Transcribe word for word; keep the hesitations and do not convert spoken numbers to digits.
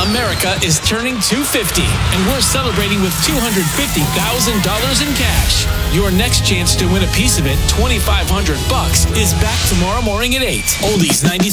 America is turning two hundred fifty, and we're celebrating with two hundred fifty thousand dollars in cash. Your next chance to win a piece of it, twenty-five hundred bucks, is back tomorrow morning at eight. Oldies ninety.